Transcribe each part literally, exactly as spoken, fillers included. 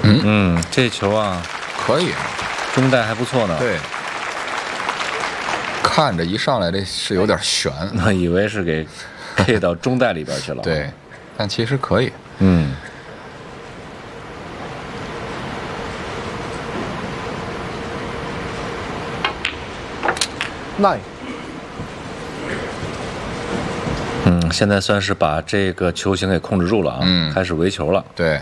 嗯嗯，这球啊， 可以， 中带还不错呢。 对，看着一上来这是有点悬， 我以为是给 K 到中带里边去了。 对，但其实可以。 嗯。 nine。 嗯，现在算是把这个球形给控制住了啊， 嗯， 开始围球了。 对。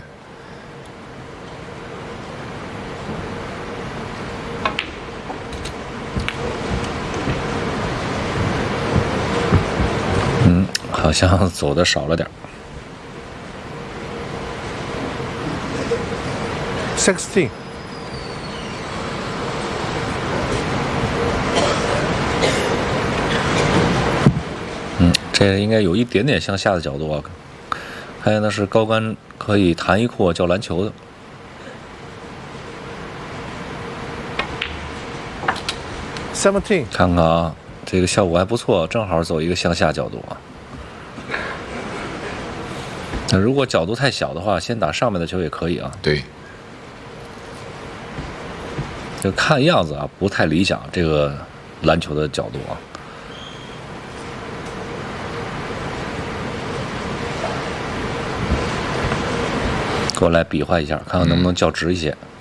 嗯，好像走的少了点。 sixteen。 嗯，这应该有一点点向下的角度啊。看见那是高杆可以弹一阔叫篮球的。 seventeen。 看看啊，这个效果还不错，正好走一个向下角度啊。那如果角度太小的话，先打上面的球也可以啊。 对。 就看样子啊，不太理想这个篮球的角度啊。过来比划一下，看看能不能较直一些。嗯